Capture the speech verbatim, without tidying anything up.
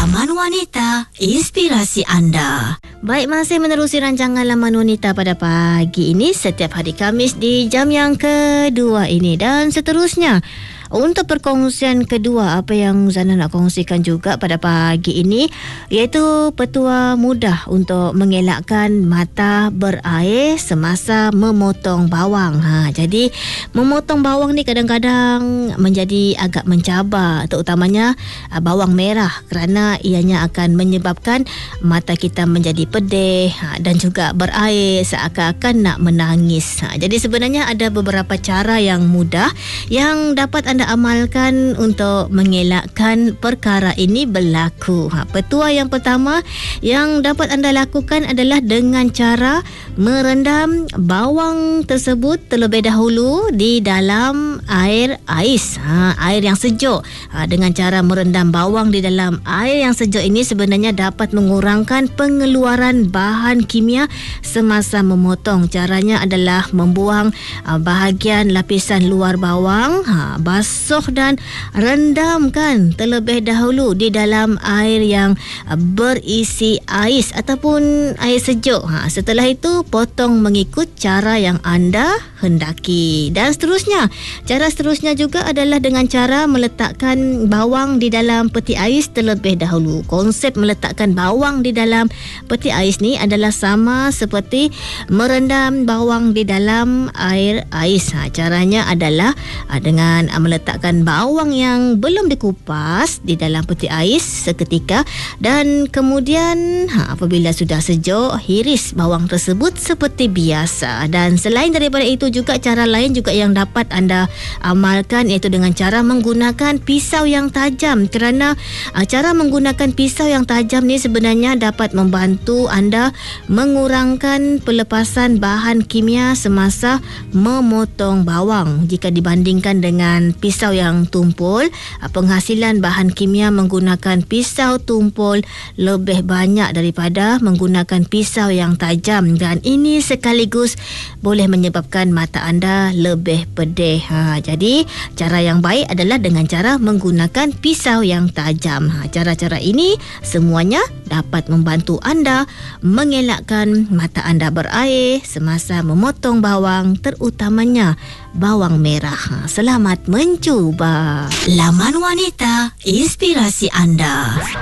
Laman Wanita, inspirasi anda. Baik, masih menerusi rancangan Laman Wanita pada pagi ini setiap hari Khamis di jam yang kedua ini. Dan seterusnya, untuk perkongsian kedua, apa yang Zana nak kongsikan juga pada pagi ini, iaitu petua mudah untuk mengelakkan mata berair semasa memotong bawang. Ha, jadi memotong bawang ni kadang-kadang menjadi agak mencabar, terutamanya bawang merah, kerana ianya akan menyebabkan mata kita menjadi pedih ha, dan juga berair seakan-akan nak menangis. Ha, jadi sebenarnya ada beberapa cara yang mudah yang dapat anda amalkan untuk mengelakkan perkara ini berlaku. Ha, petua yang pertama yang dapat anda lakukan adalah dengan cara merendam bawang tersebut terlebih dahulu di dalam air ais, ha, air yang sejuk. Ha, dengan cara merendam bawang di dalam air yang sejuk ini sebenarnya dapat mengurangkan pengeluaran bahan kimia semasa memotong. Caranya adalah membuang uh, bahagian lapisan luar bawang, ha, basuh dan rendamkan terlebih dahulu di dalam air yang uh, berisi ais ataupun air sejuk. Ha, setelah itu potong mengikut cara yang anda hendaki. Dan seterusnya, cara seterusnya juga adalah dengan cara meletakkan bawang di dalam peti ais terlebih dahulu. Konsep meletakkan bawang di dalam peti ais ni adalah sama seperti merendam bawang di dalam air ais. Ha, caranya adalah ha, dengan ha, meletakkan bawang yang belum dikupas di dalam peti ais seketika, dan kemudian ha, apabila sudah sejuk, hiris bawang tersebut seperti biasa. Dan selain daripada itu juga, cara lain juga yang dapat anda amalkan iaitu dengan cara menggunakan pisau yang tajam, kerana uh, cara menggunakan pisau yang tajam ni sebenarnya dapat membantu anda mengurangkan pelepasan bahan kimia semasa memotong bawang. Jika dibandingkan dengan pisau yang tumpul, uh, penghasilan bahan kimia menggunakan pisau tumpul lebih banyak daripada menggunakan pisau yang tajam, dan ini sekaligus boleh menyebabkan mata anda lebih pedih. Ha, jadi cara yang baik adalah dengan cara menggunakan pisau yang tajam. Ha, cara-cara ini semuanya dapat membantu anda mengelakkan mata anda berair semasa memotong bawang, terutamanya bawang merah. Ha, selamat mencuba. Laman Wanita, inspirasi anda.